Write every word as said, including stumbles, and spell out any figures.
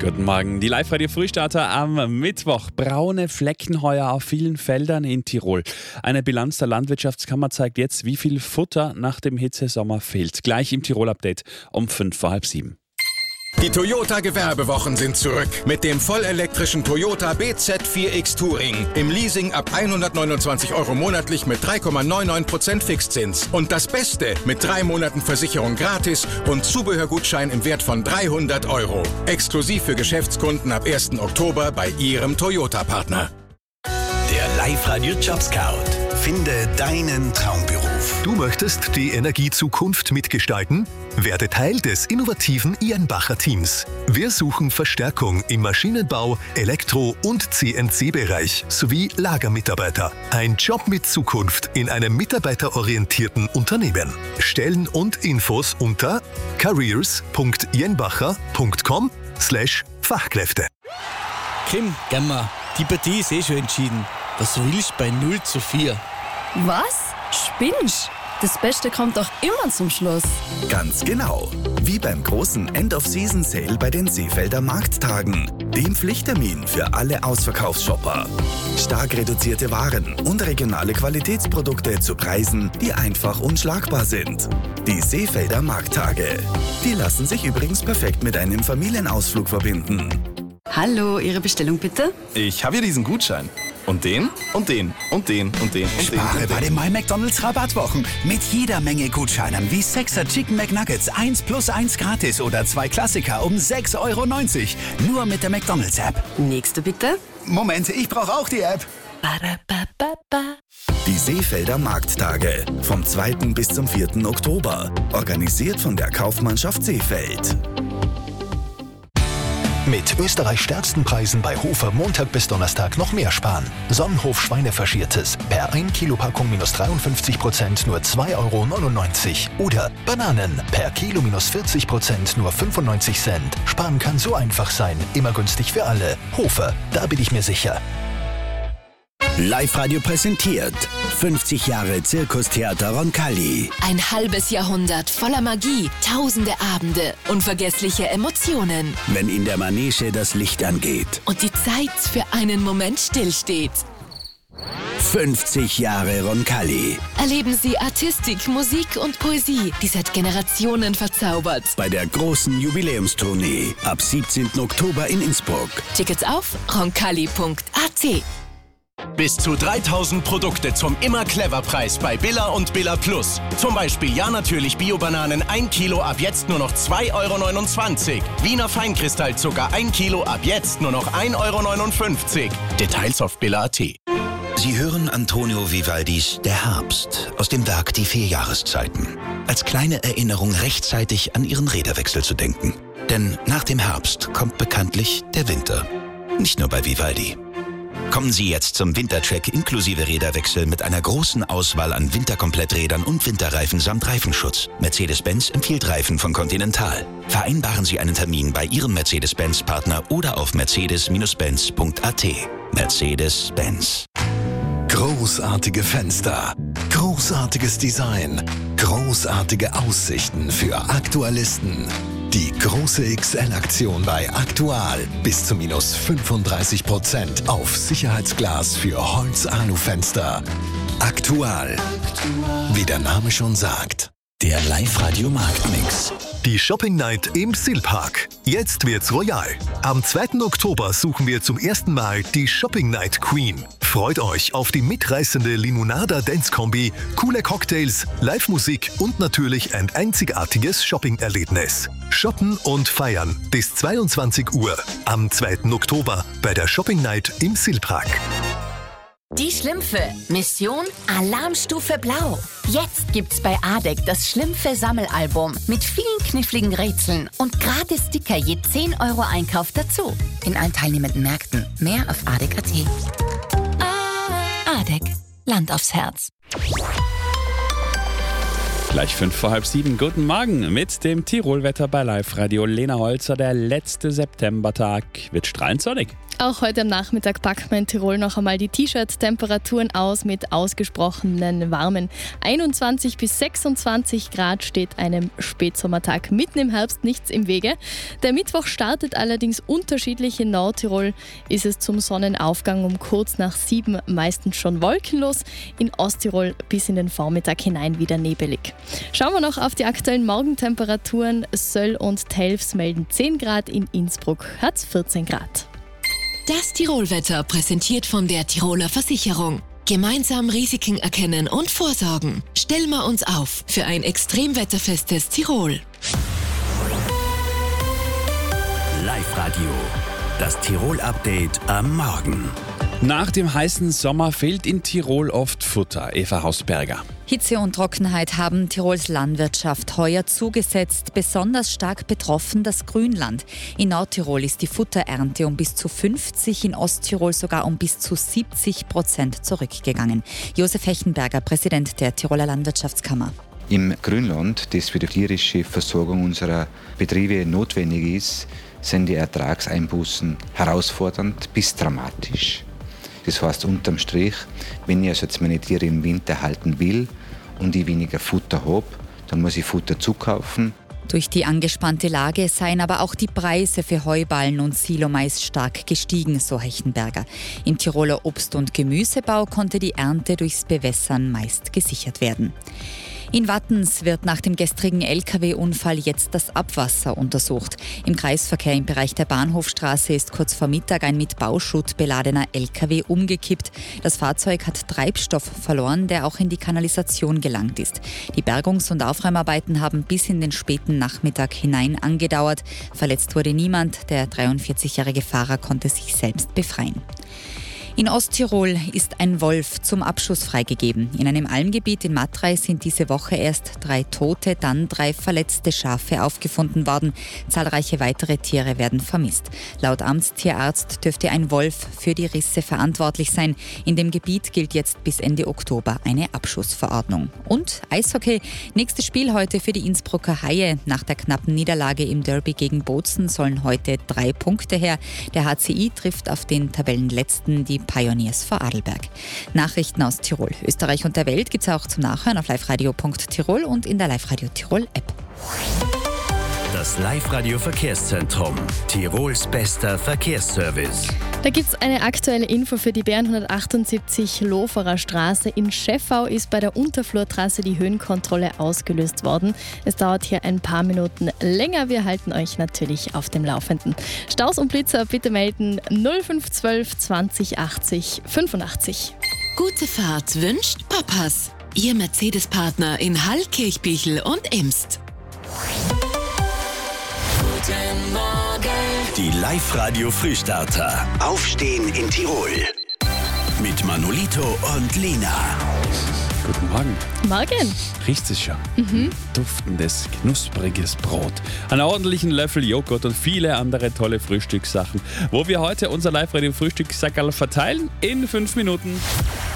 Guten Morgen, die Live-Radio-Frühstarter am Mittwoch. Braune Flecken heuer auf vielen Feldern in Tirol. Eine Bilanz der Landwirtschaftskammer zeigt jetzt, wie viel Futter nach dem Hitzesommer fehlt. Gleich im Tirol-Update um fünf vor halb sieben. Die Toyota-Gewerbewochen sind zurück mit dem vollelektrischen Toyota B Z vier X Touring. Im Leasing ab hundertneunundzwanzig Euro monatlich mit drei Komma neunundneunzig Prozent Fixzins. Und das Beste, mit drei Monaten Versicherung gratis und Zubehörgutschein im Wert von dreihundert Euro. Exklusiv für Geschäftskunden ab ersten Oktober bei Ihrem Toyota-Partner. Der Live-Radio-Job-Scout. Finde deinen Traumberuf. Du möchtest die Energiezukunft mitgestalten? Werde Teil des innovativen Jenbacher Teams. Wir suchen Verstärkung im Maschinenbau, Elektro- und C N C-Bereich sowie Lagermitarbeiter. Ein Job mit Zukunft in einem mitarbeiterorientierten Unternehmen. Stellen und Infos unter careers punkt jenbacher punkt com slash Fachkräfte. Kim, Gamma, die Partie ist eh schon entschieden. Was willst du bei null zu vier? Was? Spinnst? Das Beste kommt doch immer zum Schluss. Ganz genau. Wie beim großen End-of-Season-Sale bei den Seefelder Markttagen. Dem Pflichttermin für alle Ausverkaufsshopper. Stark reduzierte Waren und regionale Qualitätsprodukte zu Preisen, die einfach unschlagbar sind. Die Seefelder Markttage. Die lassen sich übrigens perfekt mit einem Familienausflug verbinden. Hallo, Ihre Bestellung bitte? Ich habe hier diesen Gutschein. Und den, und den, und den, und den, und den. Spare bei den My McDonald's Rabattwochen. Mit jeder Menge Gutscheinen wie sechser Chicken McNuggets eins plus eins gratis oder zwei Klassiker um sechs Euro neunzig. Nur mit der McDonald's App. Nächste bitte. Moment, ich brauche auch die App. Ba-da-ba-ba-ba. Die Seefelder Markttage. Vom zweiten bis zum vierten Oktober. Organisiert von der Kaufmannschaft Seefeld. Mit Österreichs stärksten Preisen bei Hofer Montag bis Donnerstag noch mehr sparen. Sonnenhof Schweinefaschiertes per ein Kilo Packung minus dreiundfünfzig Prozent nur zwei Euro neunundneunzig. Oder Bananen per Kilo minus vierzig Prozent nur fünfundneunzig Cent. Sparen kann so einfach sein, immer günstig für alle. Hofer, da bin ich mir sicher. Live-Radio präsentiert fünfzig Jahre Zirkustheater Roncalli. Ein halbes Jahrhundert voller Magie, tausende Abende, unvergessliche Emotionen. Wenn in der Manege das Licht angeht. Und die Zeit für einen Moment stillsteht. fünfzig Jahre Roncalli. Erleben Sie Artistik, Musik und Poesie, die seit Generationen verzaubert. Bei der großen Jubiläumstournee ab siebzehnten Oktober in Innsbruck. Tickets auf roncalli punkt a t. Bis zu dreitausend Produkte zum Immer-Clever-Preis bei Billa und Billa Plus. Zum Beispiel Ja natürlich Bio-Bananen ein Kilo ab jetzt nur noch zwei Euro neunundzwanzig. Wiener Feinkristallzucker ein Kilo ab jetzt nur noch ein Euro neunundfünfzig. Details auf billa punkt a t. Sie hören Antonio Vivaldis Der Herbst aus dem Werk Die vier Jahreszeiten. Als kleine Erinnerung rechtzeitig an Ihren Räderwechsel zu denken. Denn nach dem Herbst kommt bekanntlich der Winter. Nicht nur bei Vivaldi. Kommen Sie jetzt zum Wintercheck inklusive Räderwechsel mit einer großen Auswahl an Winterkompletträdern und Winterreifen samt Reifenschutz. Mercedes-Benz empfiehlt Reifen von Continental. Vereinbaren Sie einen Termin bei Ihrem Mercedes-Benz-Partner oder auf mercedes Benz punkt a t. Mercedes-Benz. Großartige Fenster, großartiges Design, großartige Aussichten für Aktualisten. Die große X L-Aktion bei Aktual. Bis zu minus fünfunddreißig Prozent auf Sicherheitsglas für Holz-Alu-Fenster. Aktual. Wie der Name schon sagt. Der Live-Radio-Marktmix. Die Shopping Night im Silpark. Jetzt wird's royal. Am zweiten Oktober suchen wir zum ersten Mal die Shopping Night Queen. Freut euch auf die mitreißende Limonada Dance Kombi, coole Cocktails, Live-Musik und natürlich ein einzigartiges Shopping-Erlebnis. Shoppen und feiern bis zweiundzwanzig Uhr am zweiten Oktober bei der Shopping Night im Silpark. Die Schlümpfe. Mission Alarmstufe Blau. Jetzt gibt's bei Adek das Schlümpfe-Sammelalbum mit vielen kniffligen Rätseln und gratis Sticker je zehn Euro Einkauf dazu. In allen teilnehmenden Märkten. Mehr auf adek punkt a t. Adek. Land aufs Herz. Gleich fünf vor halb sieben. Guten Morgen mit dem Tirolwetter bei Live Radio. Lena Holzer, der letzte Septembertag wird strahlend sonnig. Auch heute am Nachmittag packen wir in Tirol noch einmal die T-Shirt-Temperaturen aus mit ausgesprochenen warmen einundzwanzig bis sechsundzwanzig Grad steht einem Spätsommertag mitten im Herbst nichts im Wege. Der Mittwoch startet allerdings unterschiedlich. In Nordtirol ist es zum Sonnenaufgang um kurz nach sieben meistens schon wolkenlos. In Osttirol bis in den Vormittag hinein wieder nebelig. Schauen wir noch auf die aktuellen Morgentemperaturen. Söll und Telfs melden zehn Grad, in Innsbruck hat es vierzehn Grad. Das Tirolwetter präsentiert von der Tiroler Versicherung. Gemeinsam Risiken erkennen und vorsorgen. Stellen wir uns auf für ein extremwetterfestes Tirol. Live-Radio, das Tirol-Update am Morgen. Nach dem heißen Sommer fehlt in Tirol oft Futter. Eva Hausberger. Hitze und Trockenheit haben Tirols Landwirtschaft heuer zugesetzt. Besonders stark betroffen das Grünland. In Nordtirol ist die Futterernte um bis zu fünfzig, in Osttirol sogar um bis zu siebzig Prozent zurückgegangen. Josef Hechenberger, Präsident der Tiroler Landwirtschaftskammer. Im Grünland, das für die tierische Versorgung unserer Betriebe notwendig ist, sind die Ertragseinbußen herausfordernd bis dramatisch. Das heißt unterm Strich, wenn ich also jetzt meine Tiere im Winter halten will und ich weniger Futter habe, dann muss ich Futter zukaufen. Durch die angespannte Lage seien aber auch die Preise für Heuballen und Silomais stark gestiegen, so Hechenberger. Im Tiroler Obst- und Gemüsebau konnte die Ernte durchs Bewässern meist gesichert werden. In Wattens wird nach dem gestrigen L K W-Unfall jetzt das Abwasser untersucht. Im Kreisverkehr im Bereich der Bahnhofstraße ist kurz vor Mittag ein mit Bauschutt beladener L K W umgekippt. Das Fahrzeug hat Treibstoff verloren, der auch in die Kanalisation gelangt ist. Die Bergungs- und Aufräumarbeiten haben bis in den späten Nachmittag hinein angedauert. Verletzt wurde niemand. Der dreiundvierzigjährige Fahrer konnte sich selbst befreien. In Osttirol ist ein Wolf zum Abschuss freigegeben. In einem Almgebiet in Matrei sind diese Woche erst drei tote, dann drei verletzte Schafe aufgefunden worden. Zahlreiche weitere Tiere werden vermisst. Laut Amtstierarzt dürfte ein Wolf für die Risse verantwortlich sein. In dem Gebiet gilt jetzt bis Ende Oktober eine Abschussverordnung. Und Eishockey. Nächstes Spiel heute für die Innsbrucker Haie. Nach der knappen Niederlage im Derby gegen Bozen sollen heute drei Punkte her. Der H C I trifft auf den Tabellenletzten, die Pioneers vor Adelberg. Nachrichten aus Tirol, Österreich und der Welt gibt es auch zum Nachhören auf liveradio punkt tirol und in der Live-Radio Tirol App. Das Live-Radio Verkehrszentrum, Tirols bester Verkehrsservice. Da gibt es eine aktuelle Info für die B hundertachtundsiebzig Loferer Straße. In Scheffau ist bei der Unterflurtrasse die Höhenkontrolle ausgelöst worden. Es dauert hier ein paar Minuten länger. Wir halten euch natürlich auf dem Laufenden. Staus und Blitzer bitte melden null fünf eins zwei zwanzig achtzig fünfundachtzig. Gute Fahrt wünscht Papas. Ihr Mercedes-Partner in Hall, Kirchbichel und Imst. Guten Morgen. Die Live-Radio Frühstarter. Aufstehen in Tirol. Mit Manolito und Lena. Guten Morgen. Morgen. Riecht es schon? Mhm. Duftendes, knuspriges Brot. Einen ordentlichen Löffel Joghurt und viele andere tolle Frühstückssachen, wo wir heute unser Live-Radio-Frühstückssackerl verteilen in fünf Minuten.